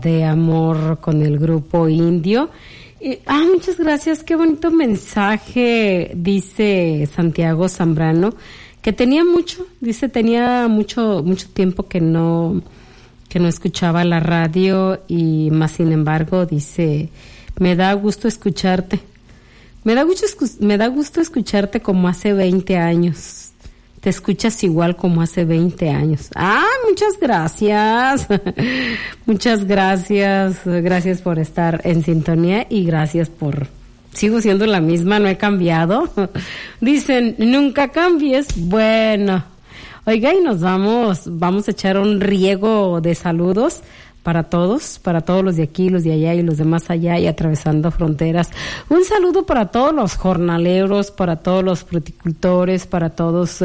de amor con el grupo Indio. Muchas gracias, qué bonito mensaje, dice Santiago Zambrano, que tenía mucho tiempo que no escuchaba la radio y más sin embargo dice, me da gusto escucharte. Me da gusto escucharte como hace 20 años. Te escuchas igual como hace 20 años. Muchas gracias. Muchas gracias. Gracias por estar en sintonía y gracias por... Sigo siendo la misma, no he cambiado. Dicen, nunca cambies. Bueno, oiga, y nos vamos a echar un riego de saludos para todos los de aquí, los de allá y los de más allá y atravesando fronteras. Un saludo para todos los jornaleros, para todos los fruticultores, para todos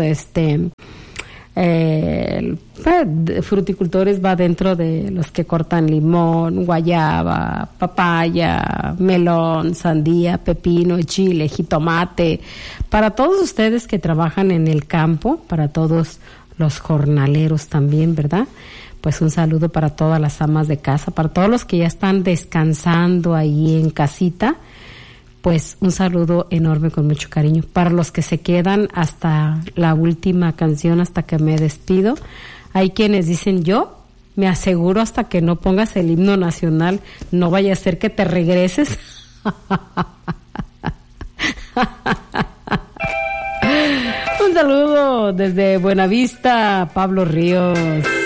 fruticultores va dentro de los que cortan limón, guayaba, papaya, melón, sandía, pepino, chile, jitomate. Para todos ustedes que trabajan en el campo, para todos los jornaleros también, ¿verdad? Pues un saludo para todas las amas de casa, para todos los que ya están descansando ahí en casita, pues un saludo enorme con mucho cariño. Para los que se quedan hasta la última canción, hasta que me despido, hay quienes dicen, yo me aseguro hasta que no pongas el himno nacional, no vaya a ser que te regreses. Un saludo desde Buenavista, Pablo Ríos.